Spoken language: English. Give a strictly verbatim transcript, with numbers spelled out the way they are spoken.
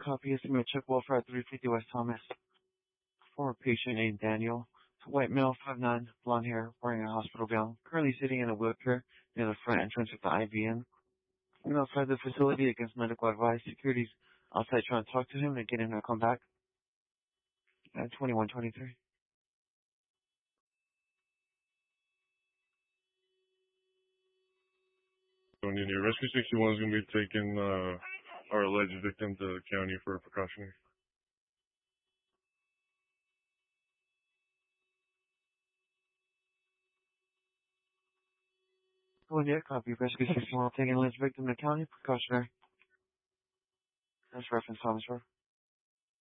copy is submitted check welfare at three fifty West Thomas. For a patient named Daniel, white male, five nine, blonde hair, wearing a hospital gown, currently sitting in a wheelchair near the front entrance of the I V N. And outside the facility against medical advice. Security's outside trying to talk to him and get him to come back. At twenty-one twenty-three. Union Rescue sixty-one is going to be taking uh, our alleged victim to the county for precautionary. One yet, copy. Rescue sixty-one taking alleged victim to county precautionary. That's reference Thomas Road.